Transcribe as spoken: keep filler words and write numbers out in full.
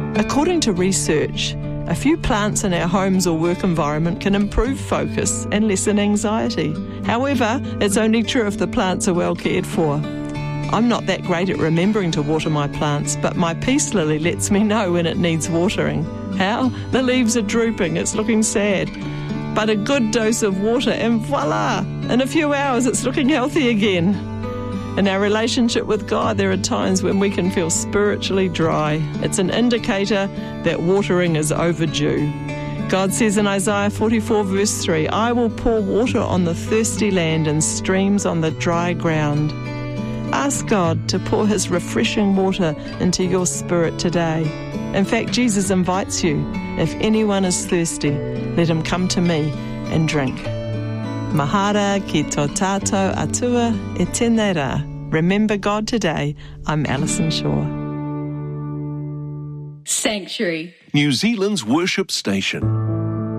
According to research, a few plants in our homes or work environment can improve focus and lessen anxiety. However, it's only true if the plants are well cared for. I'm not that great at remembering to water my plants, but my peace lily lets me know when it needs watering. How? The leaves are drooping, it's looking sad. But a good dose of water and voila! In a few hours it's looking healthy again. In our relationship with God, there are times when we can feel spiritually dry. It's an indicator that watering is overdue. God says in Isaiah forty-four verse three, I will pour water on the thirsty land and streams on the dry ground. Ask God to pour his refreshing water into your spirit today. In fact, Jesus invites you. If anyone is thirsty, let him come to me and drink. Mahara ki tō tātou atua e tēnei rā. Remember God today. I'm Alison Shaw. Sanctuary, New Zealand's worship station.